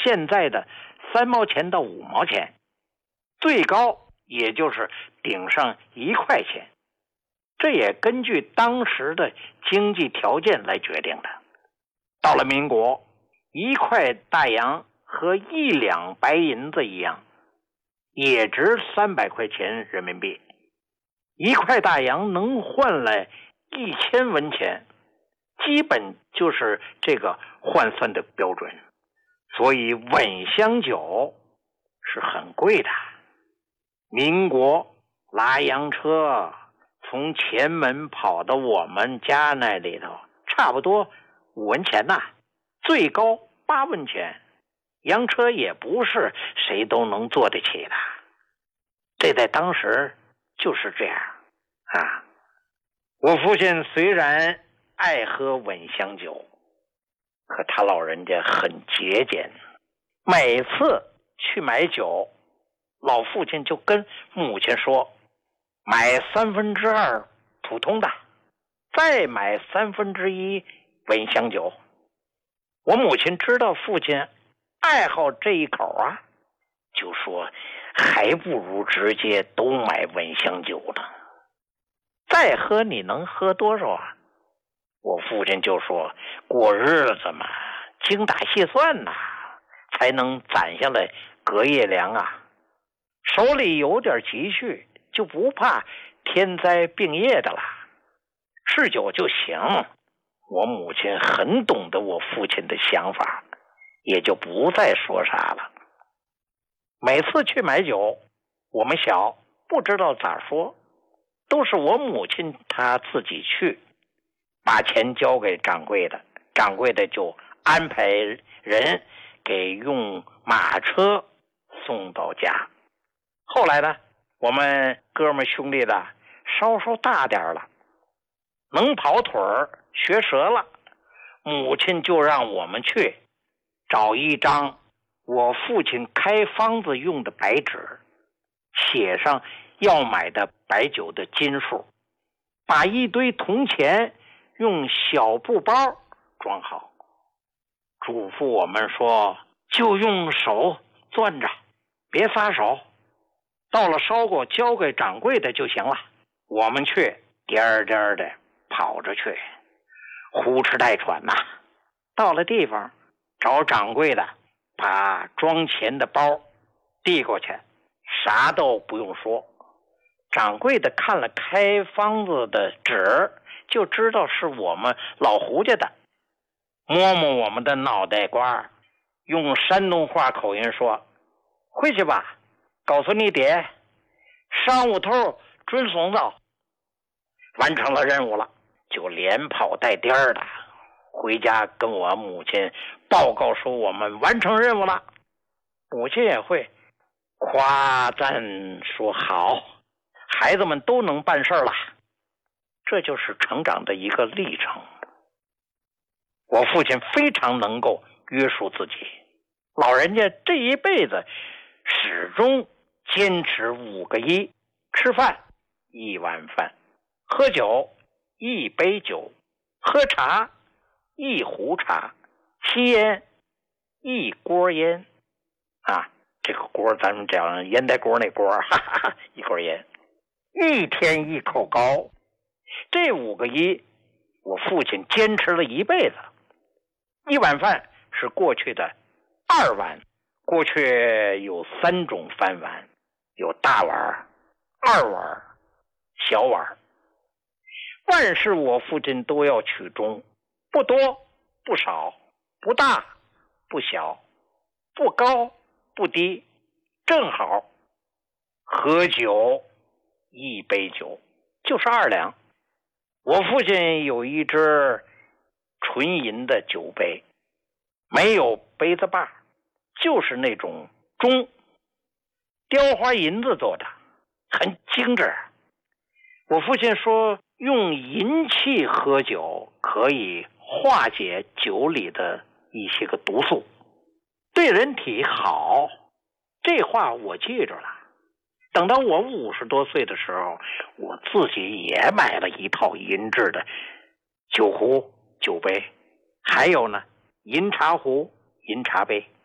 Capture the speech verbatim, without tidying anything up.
现在的三毛钱到五毛钱，最高也就是顶上一块钱。这也根据当时的经济条件来决定的。到了民国，一块大洋和一两白银子一样，也值三百块钱人民币。一块大洋能换来一千文钱，基本就是这个换算的标准。所以稳香酒是很贵的。民国拉洋车从前门跑到我们家那里头，差不多五文钱呐，最高八文钱。洋车也不是谁都能坐得起的，这在当时就是这样啊。我父亲虽然爱喝稳香酒，可他老人家很节俭，每次去买酒，老父亲就跟母亲说，买三分之二普通的，再买三分之一稳香酒。我母亲知道父亲爱好这一口啊，就说还不如直接都买稳香酒呢，再喝你能喝多少啊？我父亲就说，过日子嘛，精打细算呐、啊，才能攒下来隔夜粮啊。手里有点积蓄，就不怕天灾病业的了，吃酒就行。我母亲很懂得我父亲的想法，也就不再说啥了。每次去买酒，我们小不知道咋说，都是我母亲她自己去，把钱交给掌柜的，掌柜的就安排人给用马车送到家。后来呢，我们哥们兄弟的稍稍大点了，能跑腿儿学舌了，母亲就让我们去找一张我父亲开方子用的白纸，写上要买的白酒的斤数，把一堆铜钱用小布包装好，嘱咐我们说，就用手攥着，别撒手，到了烧锅交给掌柜的就行了。我们去颠颠的跑着去，呼哧带喘呐、啊。到了地方，找掌柜的，把装钱的包递过去，啥都不用说。掌柜的看了开方子的纸，就知道是我们老胡家的，摸摸我们的脑袋瓜，用山东话口音说，回去吧，告诉你爹，上午头准送到。完成了任务了，就连跑带颠的回家跟我母亲报告说我们完成任务了。母亲也会夸赞说好，孩子们都能办事了。这就是成长的一个历程。我父亲非常能够约束自己，老人家这一辈子始终坚持五个一：吃饭一碗饭，喝酒一杯酒，喝茶一壶茶，吸烟一锅烟啊，这个锅咱们讲烟袋锅那锅，哈哈哈，一锅烟，一天一口高。这五个一，我父亲坚持了一辈子。一碗饭是过去的二碗，过去有三种饭碗，有大碗、二碗、小碗。万事我父亲都要取中，不多不少，不大不小，不高不低，正好。喝酒一杯酒就是二两。我父亲有一只纯银的酒杯，没有杯子把，就是那种钟，雕花银子做的，很精致。我父亲说，用银器喝酒可以化解酒里的一些个毒素，对人体好。这话我记着了。等到我五十多岁的时候，我自己也买了一套银制的酒壶、酒杯，还有呢，银茶壶、银茶杯。